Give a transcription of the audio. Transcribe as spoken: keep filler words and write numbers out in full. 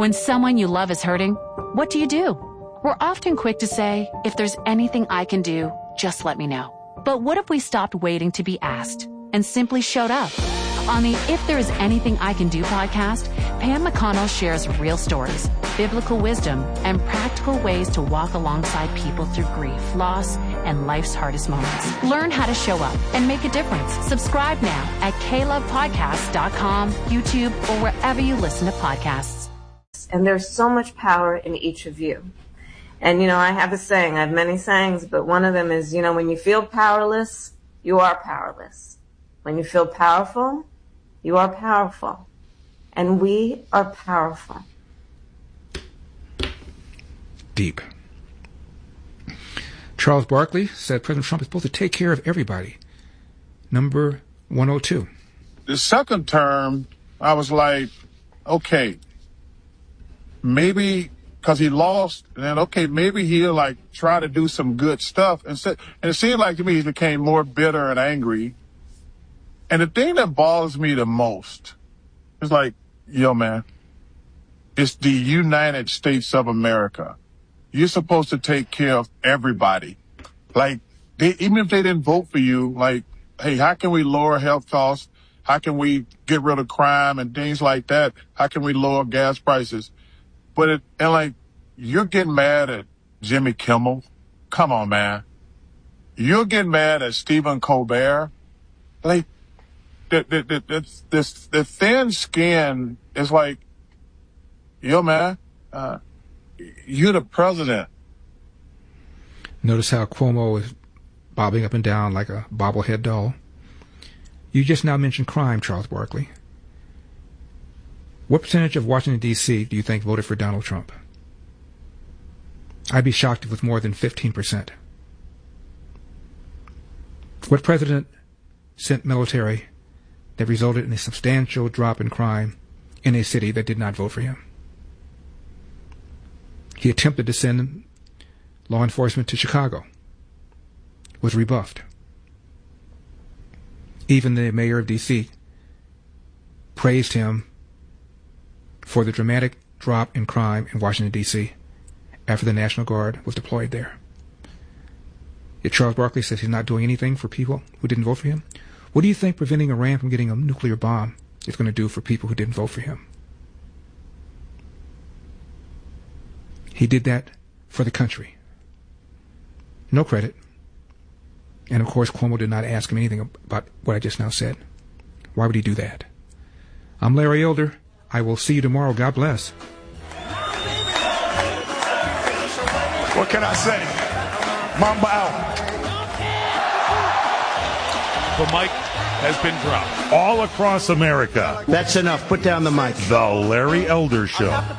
When someone you love is hurting, what do you do? We're often quick to say, if there's anything I can do, just let me know. But what if we stopped waiting to be asked and simply showed up? On the If There Is Anything I Can Do podcast, Pam McConnell shares real stories, biblical wisdom, and practical ways to walk alongside people through grief, loss, and life's hardest moments. Learn how to show up and make a difference. Subscribe now at k love podcast dot com, YouTube, or wherever you listen to podcasts. And there's so much power in each of you. And, you know, I have a saying, I have many sayings, but one of them is, you know, when you feel powerless, you are powerless. When you feel powerful, you are powerful. And we are powerful. Deep. Charles Barkley said President Trump is supposed to take care of everybody. Number one oh two. The second term, I was like, okay, maybe because he lost, and okay, maybe he'll like try to do some good stuff. And, so, and it seemed like to me he became more bitter and angry. And the thing that bothers me the most is like, yo, man, it's the United States of America. You're supposed to take care of everybody. Like, they, even if they didn't vote for you, like, hey, how can we lower health costs? How can we get rid of crime and things like that? How can we lower gas prices? But it, and like, you're getting mad at Jimmy Kimmel. Come on, man. You're getting mad at Stephen Colbert. Like, the, the, the, the, this, the thin skin is like, yo, man, uh, you're the president. Notice how Cuomo is bobbing up and down like a bobblehead doll. You just now mentioned crime, Charles Barkley. What percentage of Washington, D C do you think voted for Donald Trump? I'd be shocked if it was more than fifteen percent. What president sent military that resulted in a substantial drop in crime in a city that did not vote for him? He attempted to send law enforcement to Chicago, was rebuffed. Even the mayor of D C praised him for the dramatic drop in crime in Washington, D C after the National Guard was deployed there. Yet Charles Barkley says he's not doing anything for people who didn't vote for him. What do you think preventing Iran from getting a nuclear bomb is going to do for people who didn't vote for him? He did that for the country. No credit. And of course, Cuomo did not ask him anything about what I just now said. Why would he do that? I'm Larry Elder. I will see you tomorrow. God bless. What can I say? Mamba out. The mic has been dropped all across America. That's enough. Put down the mic. The Larry Elder Show.